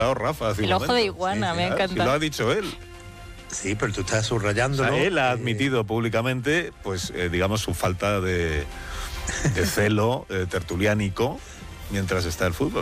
Rafa hace un El ojo momento. de iguana, me encanta. Si lo ha dicho él. Sí, pero tú estás subrayándolo. O sea, él ha admitido públicamente, pues, digamos, su falta de celo tertuliánico mientras está el fútbol.